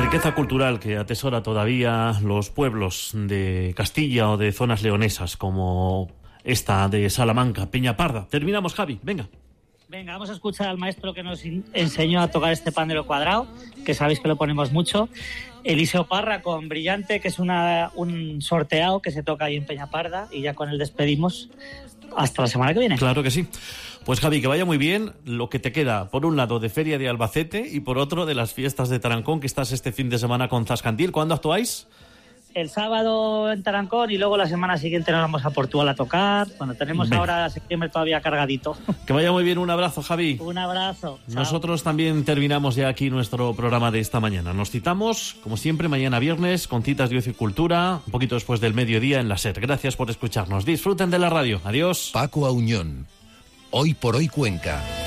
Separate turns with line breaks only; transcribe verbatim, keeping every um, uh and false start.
riqueza cultural que atesora todavía los pueblos de Castilla o de zonas leonesas como esta de Salamanca, Peñaparda. Terminamos, Javi, venga.
Venga, vamos a escuchar al maestro que nos enseñó a tocar este pandero cuadrado, que sabéis que lo ponemos mucho, Eliseo Parra con Brillante, que es una, un sorteado que se toca ahí en Peñaparda, y ya con él despedimos hasta la semana que viene.
Claro que sí. Pues Javi, que vaya muy bien lo que te queda, por un lado de Feria de Albacete y por otro de las fiestas de Tarancón, que estás este fin de semana con Zascandil. ¿Cuándo actuáis?
El sábado en Tarancón y luego la semana siguiente nos vamos a Portugal a tocar. Bueno, tenemos Venga. ahora septiembre todavía cargadito.
Que vaya muy bien, un abrazo, Javi.
Un abrazo. Chao.
Nosotros también terminamos ya aquí nuestro programa de esta mañana. Nos citamos, como siempre, mañana viernes con citas de ocio y cultura, un poquito después del mediodía en la SER. Gracias por escucharnos. Disfruten de la radio. Adiós.
Paco Auñón. Hoy por hoy Cuenca.